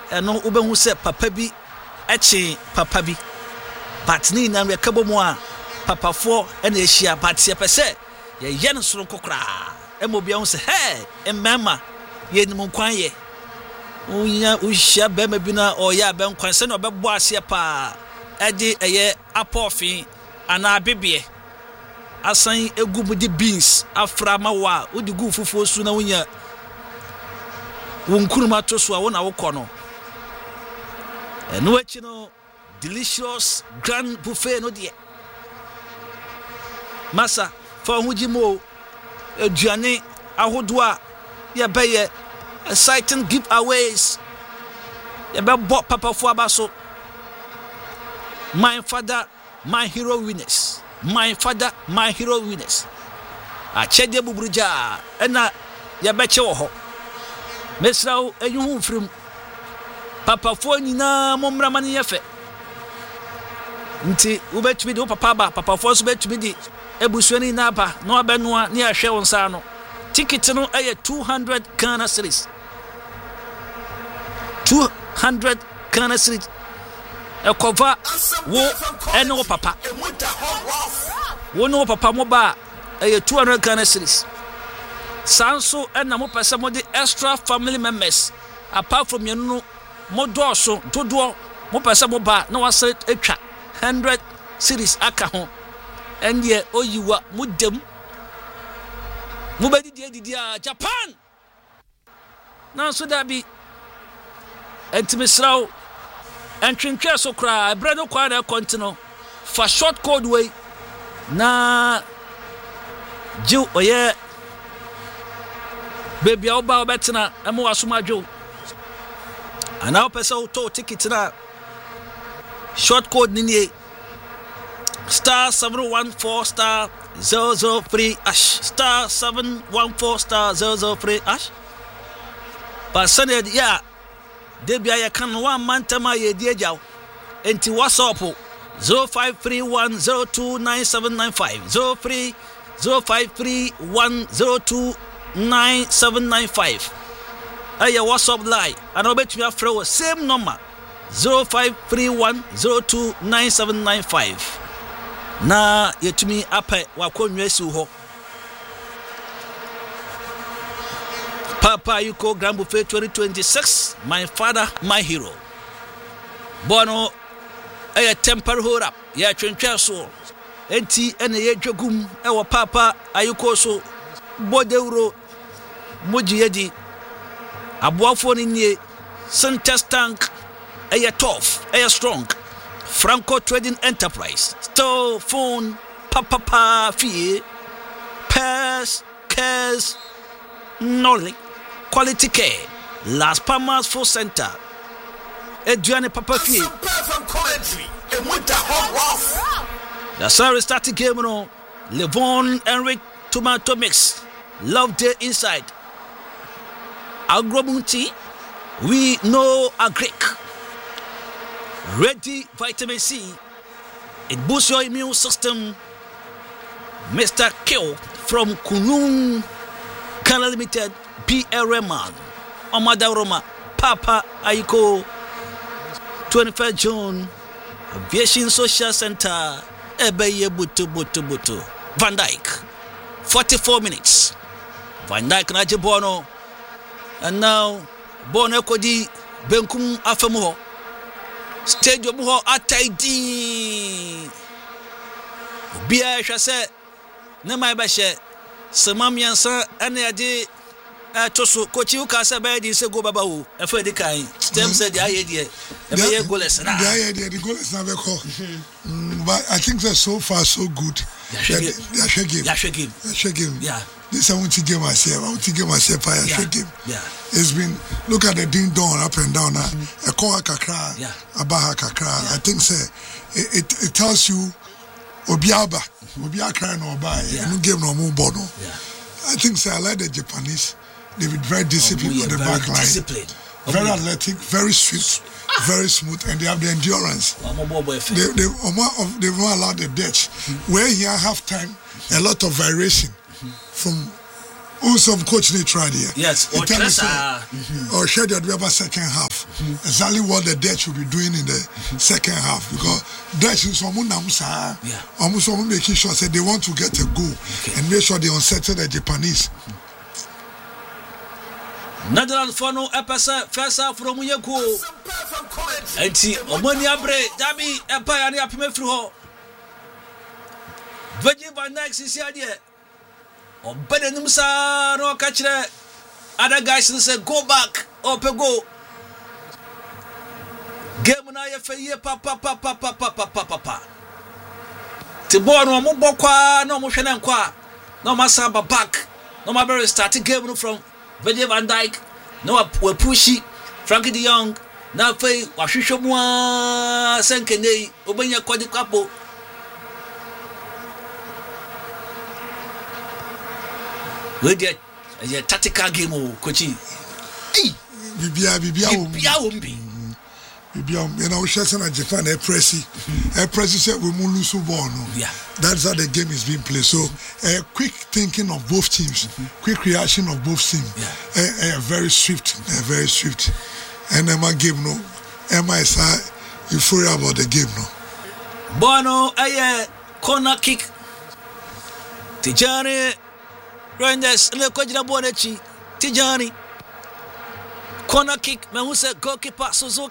eno ubehu se papa bi eche papa bi but ni na rekabo mu a papa fo ena ehia but ye pese ye ye no soro kokra emobia hu se hey emema ye ni nkwan ye unya uhia bema bi na oya be nkwan se na obebo ase pa edi eye apofin ana abibie asan egu mu di beans afra ma wa odi gu fufuo su na unya wonkuruma to so a wona wokɔ no eno achi no delicious grand buffet no de masa fa hujimo aduane ahodo a ye beye exciting giveaways ye be bo papa fo abaso my father my hero winners my father my hero winners a chede buburuja ena ye be che wo ho mesrawo enyuhu frim papa fo nyina momra mane yefe nti ubetumi de papa ba papa fo so betumi de ebusuani na ba no abenoa ne ahwe wonsa no ticket no eye 200 Ghana cedis 200 Ghana cedis ekova wo eno papa wo no papa mo ba eye 200 Ghana cedis sanso ena mo pese mo de extra family members apart from you no mo do so dodo mo pese mo ba na wase etwa 100 cedis aka ho ende oyiwa mo dem mo bedi didi Japan na so da bi entimisraw entwentwe so kra brado kwa na continue for short code way na ju oye baby oba obetina emo asuma dwo ana opese to ticket na short code ni star 714 star 003 ash star 714 star 003 ash pasane ya debia ya kan one mantama ye die jaw enti whatsapp 0531029795 0531029795 aya WhatsApp line and obetumi afrewo same number 0531029795 na yetumi ape wakonwesi ho Papa Yuko Grand Buffet 2026 my father my hero bono aya temper hold up ya twentwa so enti ene ye dwagum ewo Papa Ayuko so bodeuro moji yedi aboafo ni nie Syntex tank aya tough aya strong Franco Trading Enterprise store phone papa fee pass cash knowledge quality care Las Palmas Food Center Eduane papa fee the sorry starting game no Levon Enrich tomato mix love day inside Agrobunti we know a Greek ready vitamin C it boosts your immune system Mr. Kill from Kunung Kana Limited BRM Omada Roma Papa Ayuko 21st June Aviation Social Center Ebeye butu Van Dyke 44 minutes Van Dyke na Jibono and now Bono Kodi Benkum Afemuho Stadium ho ataidi bia hwese na mai ba hye semamiansa ene ade toso kochi uka se ba di se go baba wo efa di kan stem said the aye die e be goalless na the goalless na be call but I think that so far so good yeah shaking yeah this I want to give myself shaking it's been look at the ding dong up and down a koa kakra abaha kakra I think say it tells you obiaba no buy no game no more bono I think say I like the Japanese they've been very disciplined on the back line very athletic very swift very smooth and they have the endurance they won't allow the ditch where here half time a lot of variation from Also, coach they tried here. Yes, or schedule the second half. Exactly what the Dutch will be doing in the second half because Dutch is almost making sure that they want to get a goal and make sure they unsettle the Japanese. Netherlands for no episode first half from Yako. And see, Omani Abre, Dami, Empire, and Yapime through. Virgin van Dijk is here. Or better than Musa, no catch it. Other guys say go back, open go. Game on I for ye, papa. Tibor no Mubokwa, no Mushan Qua, no Masaba back, no Maber starting game from. Virgil van Dijk, no we pushy, Frankie de Jong, now pay Washishomwa Sankene, Obenya Quadricapo. We get a tactical game, coaching. Hey, Bibia, you know, Shasana Japan, a pressy said we will lose ball. Yeah, that's how the game is being played. So, a quick thinking of both teams, quick reaction of both teams, very swift, and Emma game no, Emma is euphoria about the game no. Bono, a corner kick. Tijani Rangers, le Kojina Bonechi, Tijani. Corner kick, Mahuse goalkeeper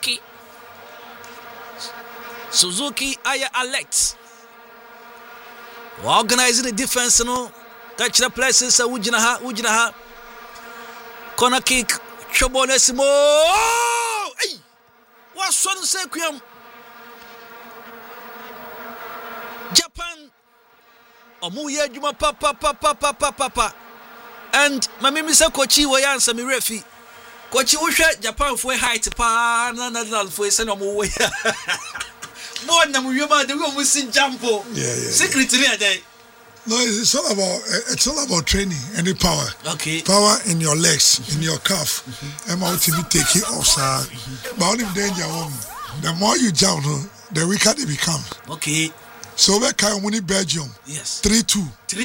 Suzuki Aya Alex. Organizing the defense, no. Touch the places, Ujinaha. Corner kick, Chobonesimo. Hey! What's one sequium? Japan. Omuye Juma papa. And Mamimi Kochi wa answer me refi. Kochi Usha Japan for height pa na for send omu way. More than we are the room with Jampo. Yeah. Secretary a day. No, it's all about training and the power. Okay. Power in your legs, in your calf. And how to take it off, sir. But only danger one. The more you jump, the weaker they become. Okay. So we can win Belgium. Yes. 3-2.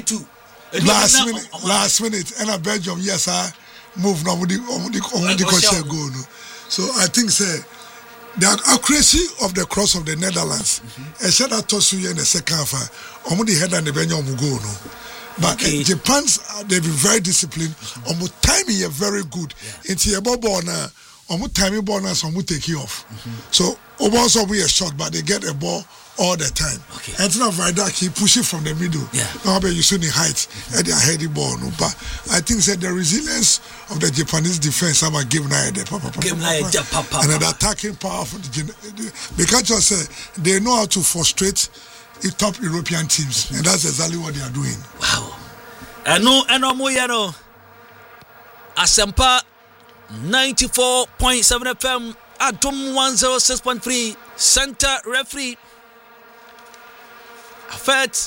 Last minute, and a Belgium, yes, I move now with the goal. So I think, sir. The accuracy of the cross of the Netherlands, I said that to you in the second half, the head and the Benjamin go no. But Japan's they've been very disciplined. Timing is very good. Into your ball now, timing ball now, so take you off. So also we are short, but they get a ball all the time. And it's not Vidak, he push it from the middle. Now you see the height and the heady ball. No, but I think that the resilience of the Japanese defense, I'm a give now and the attacking power of because just they know how to frustrate the top European teams, and that's exactly what they are doing. Wow. I know Moyano Asempa 94.7 FM Atom 106.3 Center Referee Afet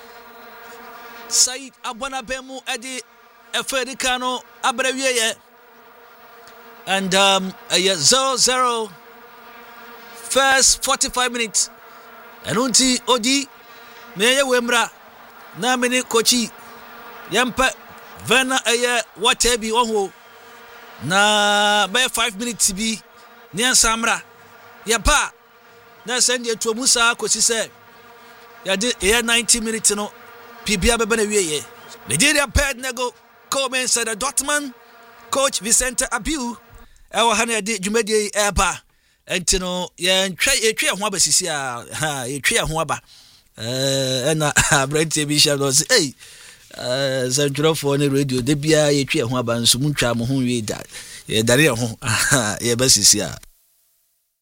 Said Abwanabemu Edi Efedikano Abrewiye and 0-0 first 45 minutes and unti Odi Meye Wembra na mini kochi Yempe Vena Watebi Onho na by 5 minutes bi Nian Samra Yapa na send you to Musa Kosi say ya did 90 minutes no PBA bebe wiye Nigeria paired nego Coleman said Dortmund coach Vicente Abiu ewa hana de dwumadi eba entino ye twa ho abasisi a ye twa ho aba na Brent bi sha no say Zandro for the radio de bia ye twa ho aba nso mu twa mo ho wi da ye dare ho ye basisi a